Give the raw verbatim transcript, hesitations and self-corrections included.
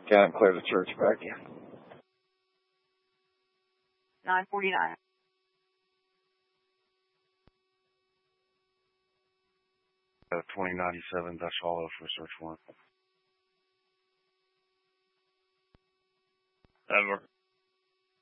Can't clear the church back in. nine forty-nine. Uh, twenty ninety-seven Dutch Hollow for search warrant. Over.